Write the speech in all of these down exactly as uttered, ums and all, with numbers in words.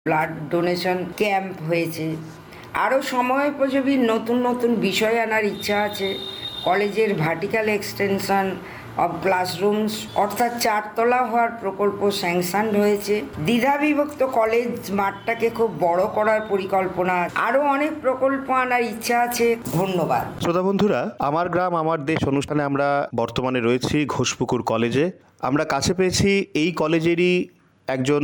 Blood donation camp হয়েছে। আরও সময়োপযোগী নতুন নতুন বিষয় আনার ইচ্ছা আছে। কলেজের ভার্টিক্যাল এক্সটেনশন অব ক্লাসরুমস অর্থাৎ চারতলা হওয়ার প্রকল্প স্যাংশনড হয়েছে। দ্বিধাবিভক্ত কলেজ মাঠটাকে খুব বড় করার পরিকল্পনা, আরও অনেক প্রকল্প আনার ইচ্ছা আছে। ধন্যবাদ। শ্রোতা বন্ধুরা, আমার গ্রাম আমার দেশ অনুষ্ঠানে আমরা বর্তমানে রয়েছি ঘোষপুকুর কলেজে। আমরা কাছে পেয়েছি এই কলেজেরই একজন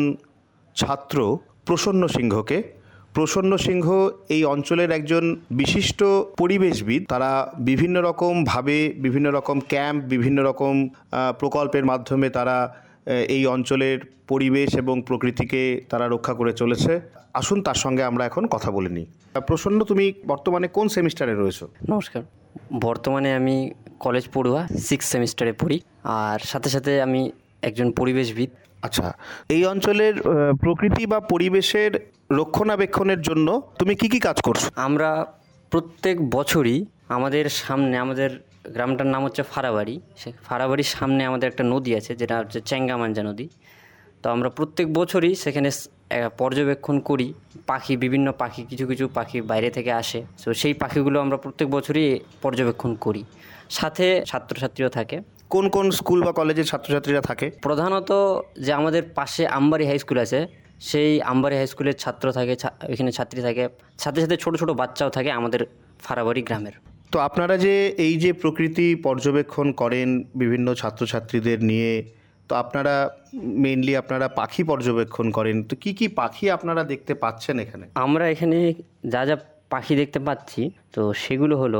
ছাত্র প্রসন্ন সিংহকে। প্রসন্ন সিংহ এই অঞ্চলের একজন বিশিষ্ট পরিবেশবিদ। তারা বিভিন্ন রকমভাবে বিভিন্ন রকম ক্যাম্প, বিভিন্ন রকম প্রকল্পের মাধ্যমে তারা এই অঞ্চলের পরিবেশ এবং প্রকৃতিকে তারা রক্ষা করে চলেছে। আসুন তার সঙ্গে আমরা এখন কথা বলে নিই। প্রসন্ন, তুমি বর্তমানে কোন সেমিস্টারে রয়েছো? নমস্কার, বর্তমানে আমি কলেজ পড়ুয়া সিক্স সেমিস্টারে পড়ি, আর সাথে সাথে আমি একজন পরিবেশবিদ। আচ্ছা, এই অঞ্চলের প্রকৃতি বা পরিবেশের রক্ষণাবেক্ষণের জন্য তুমি কি কি কাজ করছো? আমরা প্রত্যেক বছরই আমাদের সামনে, আমাদের গ্রামটার নাম হচ্ছে ফাড়াবাড়ি, সে ফাড়াবাড়ির সামনে আমাদের একটা নদী আছে যেটা হচ্ছে চ্যাঙ্গামাঞ্জা নদী। তো আমরা প্রত্যেক বছরই সেখানে পর্যবেক্ষণ করি। পাখি, বিভিন্ন পাখি, কিছু কিছু পাখি বাইরে থেকে আসে, তো সেই পাখিগুলো আমরা প্রত্যেক বছরই পর্যবেক্ষণ করি। সাথে ছাত্রছাত্রীও থাকে। কোন কোন স্কুল বা কলেজের ছাত্রছাত্রীরা থাকে? প্রধানত যে আমাদের পাশে আমবাড়ি হাই স্কুল আছে, সেই আমবাড়ি হাই স্কুলের ছাত্র থাকে, এখানে ছাত্রী থাকে, সাথে সাথে ছোট ছোট বাচ্চাও থাকে আমাদের ফাড়াবাড়ি গ্রামের। তো আপনারা যে এই যে প্রকৃতি পর্যবেক্ষণ করেন বিভিন্ন ছাত্রছাত্রীদের নিয়ে, তো আপনারা মেইনলি আপনারা পাখি পর্যবেক্ষণ করেন, তো কি কি পাখি আপনারা দেখতে পাচ্ছেন এখানে? আমরা এখানে যা যা পাখি দেখতে পাচ্ছি, তো সেগুলো হলো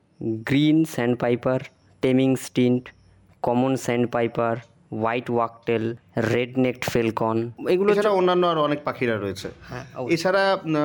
green sand piper, taming stint, common sand piper, white wagtail, red necked falcon. এগুলো এছাড়া অন্যান্য আরও অনেক পাখিরা রয়েছে। হ্যাঁ, এছাড়া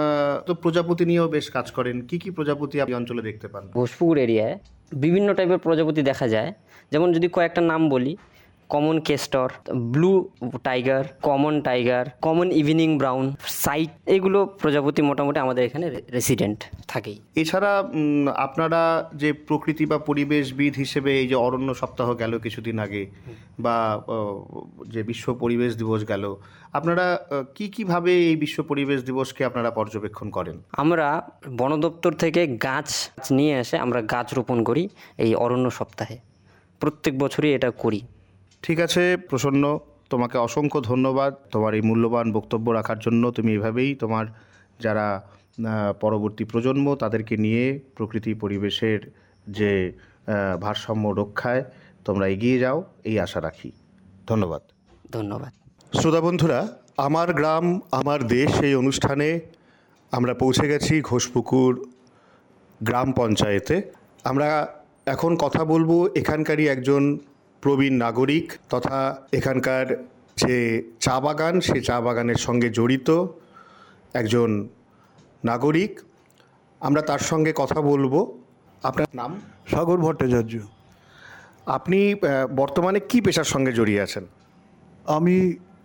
তো প্রজাপতি নিয়েও বেশ কাজ করেন। কি কি প্রজাপতি আপনি অঞ্চলে দেখতে পান? ঘোষপুকুর এরিয়ায় বিভিন্ন টাইপের প্রজাপতি দেখা যায়। যেমন যদি কয়েকটা নাম বলি, common কেস্টর, blue tiger, common tiger, common evening brown, site, এগুলো প্রজাপতি মোটামুটি আমাদের এখানে রেসিডেন্ট থাকেই। এছাড়া আপনারা যে প্রকৃতি বা পরিবেশবিদ হিসেবে এই যে অরণ্য সপ্তাহ গেল কিছুদিন আগে, বা যে বিশ্ব পরিবেশ দিবস গেল, আপনারা কি কিভাবে এই বিশ্ব পরিবেশ দিবসকে আপনারা পর্যবেক্ষণ করেন? আমরা বন দপ্তর থেকে গাছ নিয়ে এসে আমরা গাছ রোপণ করি এই অরণ্য সপ্তাহে। প্রত্যেক বছরই এটা করি। ঠিক আছে প্রসন্ন, তোমাকে অসংখ্য ধন্যবাদ তোমার এই মূল্যবান বক্তব্য রাখার জন্য। তুমি এভাবেই তোমার যারা পরবর্তী প্রজন্ম তাদেরকে নিয়ে প্রকৃতি পরিবেশের যে ভারসাম্য রক্ষায় তোমরা এগিয়ে যাও, এই আশা রাখি। ধন্যবাদ। ধন্যবাদ। শ্রোতা বন্ধুরা, আমার গ্রাম আমার দেশ এই অনুষ্ঠানে আমরা পৌঁছে গেছি ঘোষপুকুর গ্রাম পঞ্চায়েতে। আমরা এখন কথা বলবো এখানকারই একজন প্রবীণ নাগরিক তথা এখানকার যে চা বাগান, সে চা বাগানের সঙ্গে জড়িত একজন নাগরিক। আমরা তার সঙ্গে কথা বলবো। আপনার নাম? সাগর ভট্টাচার্য। আপনি বর্তমানে কি পেশার সঙ্গে জড়িয়ে আছেন? আমি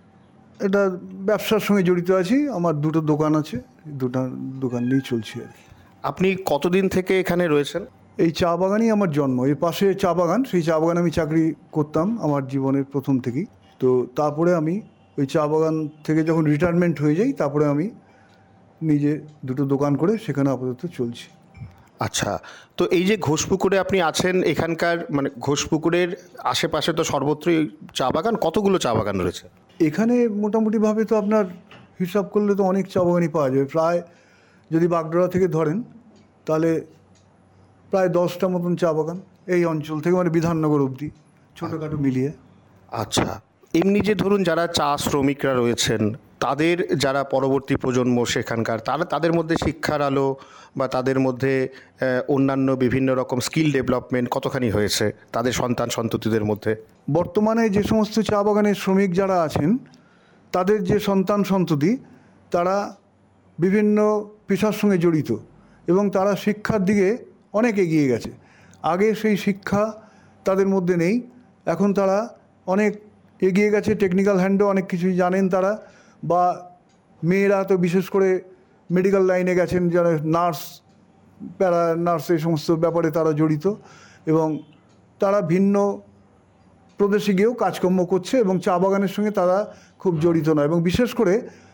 এটা ব্যবসার সঙ্গে জড়িত আছি। আমার দুটো দোকান আছে, দুটো দোকান নিয়েই চলছি আর কি। আপনি কতদিন থেকে এখানে রয়েছেন? এই চা বাগানই আমার জন্ম। এর পাশে চা বাগান, সেই চা বাগানে আমি চাকরি করতাম আমার জীবনের প্রথম থেকেই। তো তারপরে আমি ওই চা বাগান থেকে যখন রিটায়ারমেন্ট হয়ে যাই, তারপরে আমি নিজে দুটো দোকান করে সেখানে আপাতত চলছি। আচ্ছা, তো এই যে ঘোষপুকুরে আপনি আছেন, এখানকার মানে ঘোষপুকুরের আশেপাশে তো সর্বত্রই চা বাগান, কতগুলো চা বাগান রয়েছে এখানে? মোটামুটিভাবে তো আপনার হিসাব করলে তো অনেক চা বাগানই পাওয়া যাবে। প্রায় যদি বাগডোরা থেকে ধরেন তাহলে প্রায় দশটা মতন চা বাগান এই অঞ্চল থেকে, মানে বিধাননগর অবধি ছোটোখাটো মিলিয়ে। আচ্ছা, এমনি যে ধরুন যারা চা শ্রমিকরা রয়েছেন, তাদের যারা পরবর্তী প্রজন্ম সেখানকার, তারা তাদের মধ্যে শিক্ষার আলো বা তাদের মধ্যে অন্যান্য বিভিন্ন রকম স্কিল ডেভেলপমেন্ট কতখানি হয়েছে তাদের সন্তান সন্ততিদের মধ্যে? বর্তমানে যে সমস্ত চা বাগানের শ্রমিক যারা আছেন, তাদের যে সন্তান সন্ততি, তারা বিভিন্ন পেশার সঙ্গে জড়িত এবং তারা শিক্ষার দিকে অনেক এগিয়ে গেছে। আগে সেই শিক্ষা তাদের মধ্যে নেই, এখন তারা অনেক এগিয়ে গেছে। টেকনিক্যাল হ্যান্ডও অনেক কিছুই জানেন তারা, বা মেয়েরা তো বিশেষ করে মেডিকেল লাইনে গেছেন, যারা নার্স, প্যারা নার্স, এই সমস্ত ব্যাপারে তারা জড়িত এবং তারা ভিন্ন প্রদেশে গিয়েও কাজকর্ম করছে এবং চা বাগানের সঙ্গে তারা খুব জড়িত নয়। এবং বিশেষ করে